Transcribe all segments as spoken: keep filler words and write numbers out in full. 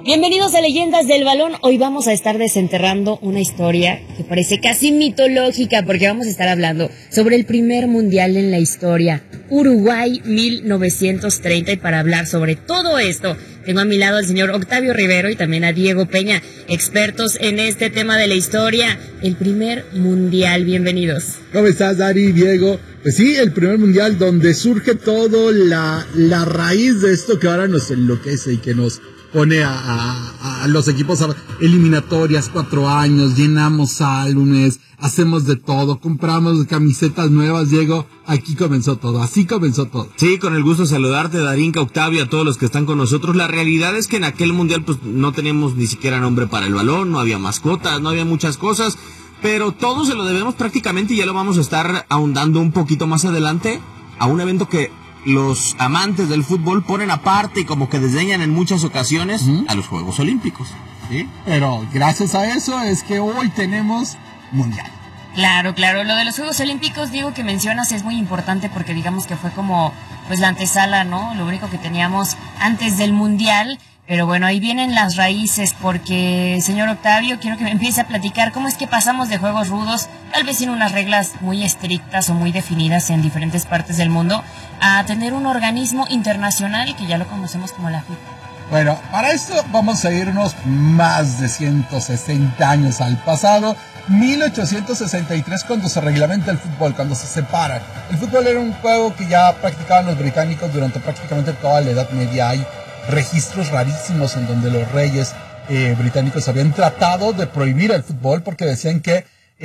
Bienvenidos a Leyendas del Balón. Hoy vamos a estar desenterrando una historia que parece casi mitológica porque vamos a estar hablando sobre el primer mundial en la historia, Uruguay mil novecientos treinta. Y para hablar sobre todo esto, tengo a mi lado al señor Octavio Rivero y también a Diego Peña, expertos en este tema de la historia, el primer mundial. Bienvenidos. ¿Cómo estás, Dari, Diego? Pues sí, el primer mundial donde surge todo la, la raíz de esto que ahora nos enloquece y que nos pone a, a, a los equipos a eliminatorias, cuatro años, llenamos álbumes, hacemos de todo, compramos camisetas nuevas, Diego, aquí comenzó todo, así comenzó todo. Sí, con el gusto de saludarte, Darinka, Octavio, a todos los que están con nosotros. La realidad es que en aquel mundial pues no teníamos ni siquiera nombre para el balón, no había mascotas, no había muchas cosas, pero todo se lo debemos prácticamente, y ya lo vamos a estar ahondando un poquito más adelante, a un evento que los amantes del fútbol ponen aparte y como que desdeñan en muchas ocasiones ¿Mm? a los Juegos Olímpicos. Sí, pero gracias a eso es que hoy tenemos mundial. Claro, claro, lo de los Juegos Olímpicos, Diego, que mencionas es muy importante porque digamos que fue como pues la antesala, ¿no? Lo único que teníamos antes del mundial. Pero bueno, ahí vienen las raíces porque, señor Octavio, quiero que me empiece a platicar cómo es que pasamos de juegos rudos, tal vez sin unas reglas muy estrictas o muy definidas en diferentes partes del mundo, a tener un organismo internacional que ya lo conocemos como la FIFA. Bueno, para esto vamos a irnos más de ciento sesenta años al pasado, mil ochocientos sesenta y tres, cuando se reglamenta el fútbol, cuando se separa. El fútbol era un juego que ya practicaban los británicos durante prácticamente toda la Edad Media. Hay registros rarísimos en donde los reyes eh, británicos habían tratado de prohibir el fútbol porque decían que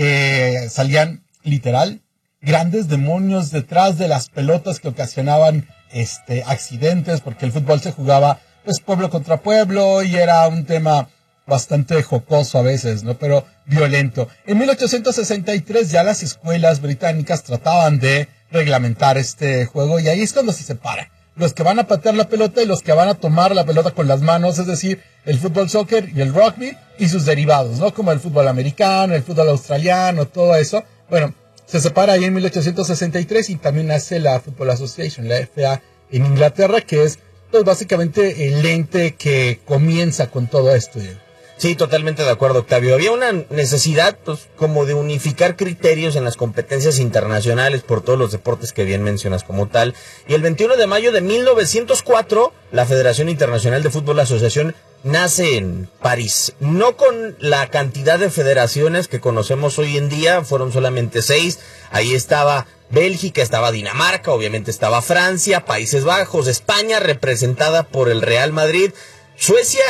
eh, salían, literal, grandes demonios detrás de las pelotas que ocasionaban este, accidentes, porque el fútbol se jugaba pues pueblo contra pueblo y era un tema bastante jocoso a veces, ¿no? Pero violento. En mil ochocientos sesenta y tres ya las escuelas británicas trataban de reglamentar este juego y ahí es cuando se separa. Los que van a patear la pelota y los que van a tomar la pelota con las manos, es decir, el fútbol soccer y el rugby y sus derivados, ¿no? Como el fútbol americano, el fútbol australiano, todo eso. Bueno, se separa ahí en mil ochocientos sesenta y tres y también nace la Football Association, la F A en Inglaterra, que es pues básicamente el ente que comienza con todo esto. Sí, totalmente de acuerdo, Octavio. Había una necesidad, pues, como de unificar criterios en las competencias internacionales por todos los deportes que bien mencionas como tal. Y el veintiuno de mayo de mil novecientos cuatro, la Federación Internacional de Fútbol Asociación nace en París. No con la cantidad de federaciones que conocemos hoy en día, fueron solamente seis. Ahí estaba Bélgica, estaba Dinamarca, obviamente estaba Francia, Países Bajos, España, representada por el Real Madrid, Suecia